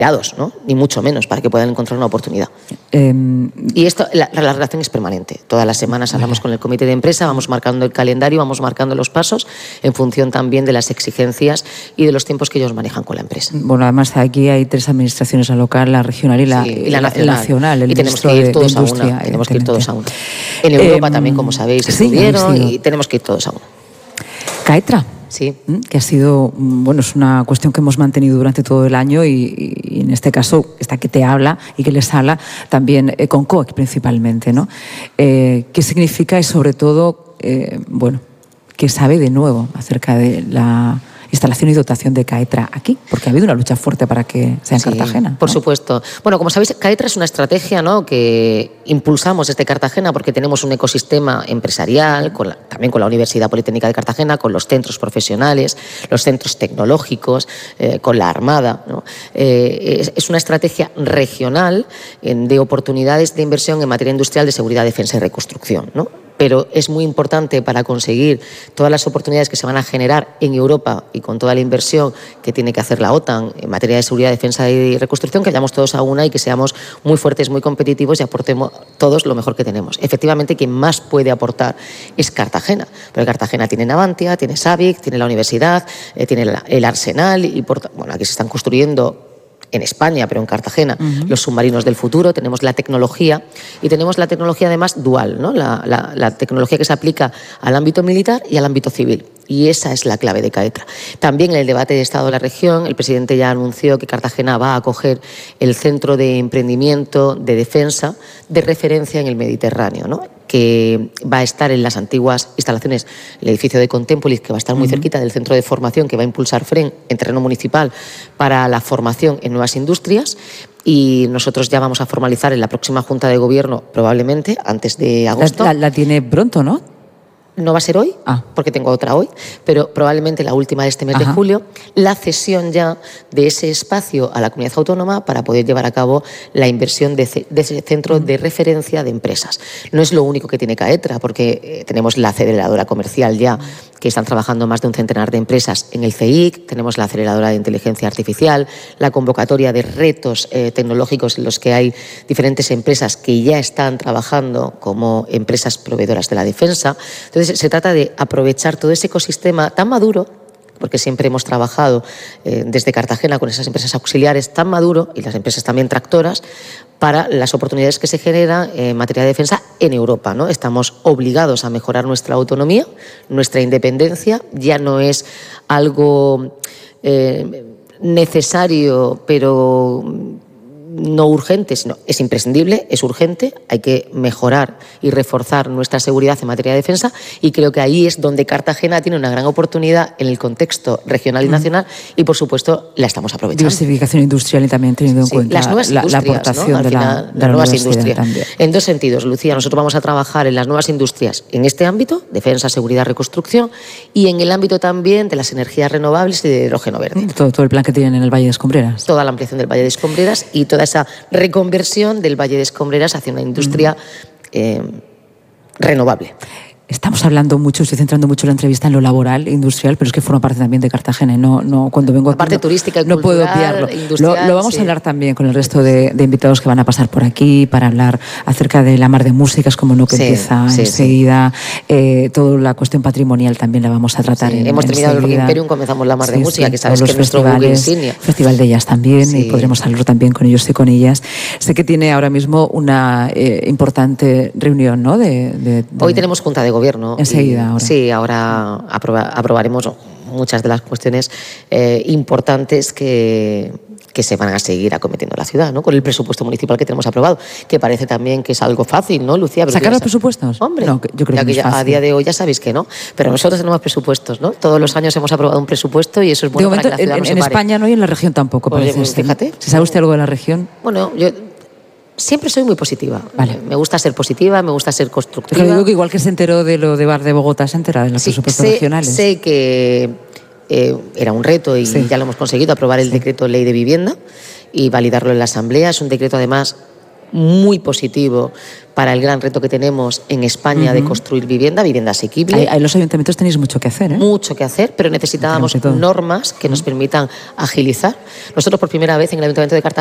¿no? Ni mucho menos, para que puedan encontrar una oportunidad. Y esto, la relación es permanente. Todas las semanas hablamos con el comité de empresa, vamos marcando el calendario, vamos marcando los pasos en función también de las exigencias y de los tiempos que ellos manejan con la empresa. Bueno, además aquí hay 3 administraciones, la local, la regional y la nacional. Y tenemos que ir todos a una. Tenemos que ir todos a una. En Europa también, como sabéis, estuvieron y tenemos que ir todos a una. Caetra. Sí. Que ha sido, bueno, es una cuestión que hemos mantenido durante todo el año y en este caso, esta que te habla y que les habla, también con COEC principalmente, ¿no? ¿Qué significa y sobre todo, bueno, qué sabe de nuevo acerca de la instalación y dotación de Caetra aquí? Porque ha habido una lucha fuerte para que sea en Cartagena, ¿no? Por supuesto. Bueno, como sabéis, Caetra es una estrategia, ¿no?, que impulsamos desde Cartagena porque tenemos un ecosistema empresarial, también con la Universidad Politécnica de Cartagena, con los centros profesionales, los centros tecnológicos, con la Armada, ¿no? Es una estrategia regional de oportunidades de inversión en materia industrial de seguridad, defensa y reconstrucción, ¿no? Pero es muy importante para conseguir todas las oportunidades que se van a generar en Europa y con toda la inversión que tiene que hacer la OTAN en materia de seguridad, defensa y reconstrucción, que vayamos todos a una y que seamos muy fuertes, muy competitivos y aportemos todos lo mejor que tenemos. Efectivamente, quien más puede aportar es Cartagena, pero Cartagena tiene Navantia, tiene SABIC, tiene la universidad, tiene el arsenal y bueno, aquí se están construyendo en España, pero en Cartagena, los submarinos del futuro, tenemos la tecnología y tenemos la tecnología además dual, ¿no? La tecnología que se aplica al ámbito militar y al ámbito civil. Y esa es la clave de Caetra. También en el debate de Estado de la región, el presidente ya anunció que Cartagena va a acoger el centro de emprendimiento de defensa de referencia en el Mediterráneo, ¿no?, que va a estar en las antiguas instalaciones, el edificio de Contempolis, que va a estar muy cerquita del centro de formación que va a impulsar FREN en terreno municipal para la formación en nuevas industrias. Y nosotros ya vamos a formalizar en la próxima Junta de Gobierno, probablemente antes de agosto. La tiene pronto, ¿no? No va a ser hoy, porque tengo otra hoy, pero probablemente la última de este mes de julio, la cesión ya de ese espacio a la comunidad autónoma para poder llevar a cabo la inversión de ese centro de referencia de empresas. No es lo único que tiene Caetra, porque tenemos la aceleradora comercial ya, que están trabajando más de un centenar de empresas en el CEIC, tenemos la aceleradora de inteligencia artificial, la convocatoria de retos tecnológicos en los que hay diferentes empresas que ya están trabajando como empresas proveedoras de la defensa. Entonces, se trata de aprovechar todo ese ecosistema tan maduro, porque siempre hemos trabajado desde Cartagena con esas empresas auxiliares tan maduro y las empresas también tractoras, para las oportunidades que se generan en materia de defensa en Europa, ¿no? Estamos obligados a mejorar nuestra autonomía, nuestra independencia. Ya no es algo necesario, pero no urgente, sino es imprescindible, es urgente. Hay que mejorar y reforzar nuestra seguridad en materia de defensa, y creo que ahí es donde Cartagena tiene una gran oportunidad en el contexto regional y nacional, y por supuesto la estamos aprovechando. Diversificación industrial y también teniendo en cuenta las nuevas la aportación, ¿no?, de las nuevas industrias. También. En dos sentidos, Lucía, nosotros vamos a trabajar en las nuevas industrias en este ámbito, defensa, seguridad, reconstrucción, y en el ámbito también de las energías renovables y de hidrógeno verde. Todo el plan que tienen en el Valle de Escombreras. Toda la ampliación del Valle de Escombreras y toda esa reconversión del Valle de Escombreras hacia una industria renovable. Estamos hablando mucho, estoy centrando mucho la entrevista en lo laboral, industrial, pero es que forma parte también de Cartagena. No, cuando vengo la parte turística y no cultural, puedo obviarlo. Industrial, lo vamos a hablar también con el resto de invitados que van a pasar por aquí para hablar acerca de la mar de músicas, como no, que empieza enseguida. Toda la cuestión patrimonial también la vamos a tratar hemos terminado el Rock Imperium, comenzamos la mar de música, que sabes que es nuestro buque insignia. Festival de Ellas también, y podremos hablar también con ellos y con ellas. Sé que tiene ahora mismo una importante reunión, ¿no? Hoy tenemos Junta de Gobierno. Enseguida. Ahora. Sí, ahora aprobaremos muchas de las cuestiones importantes que se van a seguir acometiendo en la ciudad, ¿no? Con el presupuesto municipal que tenemos aprobado, que parece también que es algo fácil, ¿no, Lucía? ¿Sacar los presupuestos? Hombre, no, yo creo que a día de hoy ya sabéis que no, pero nosotros tenemos presupuestos, ¿no? Todos los años hemos aprobado un presupuesto y eso es bueno, de momento, para que la ciudad no se en pare. España no, y en la región tampoco, pues, parece. Fíjate. ¿Si sabe usted algo de la región? Bueno, yo siempre soy muy positiva. Vale. Me gusta ser positiva, me gusta ser constructiva. Pero digo que igual que se enteró de lo de Bar de Bogotá, se entera de los presupuestos regionales. Sé que era un reto y ya lo hemos conseguido, aprobar el decreto ley de vivienda y validarlo en la Asamblea. Es un decreto además muy positivo para el gran reto que tenemos en España de construir vivienda asequible. Ahí los ayuntamientos tenéis mucho que hacer, ¿eh? Mucho que hacer, pero necesitábamos normas que nos permitan agilizar. Nosotros por primera vez en el Ayuntamiento de Cartagena